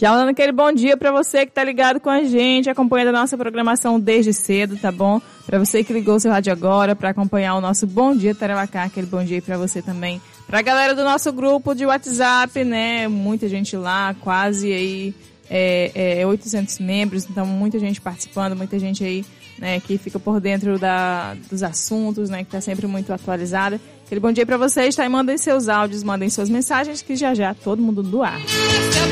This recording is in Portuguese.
Já dando aquele bom dia pra você que tá ligado com a gente, acompanhando a nossa programação desde cedo, tá bom? Pra você que ligou o seu rádio agora, pra acompanhar o nosso Bom Dia Tarauacá, aquele bom dia aí pra você também. Pra galera do nosso grupo de WhatsApp, né? Muita gente lá, quase aí 800 membros, então muita gente participando, muita gente aí, né, que fica por dentro dos assuntos, né, que tá sempre muito atualizada. Aquele bom dia pra vocês, tá? E mandem seus áudios, mandem suas mensagens, que já todo mundo do ar.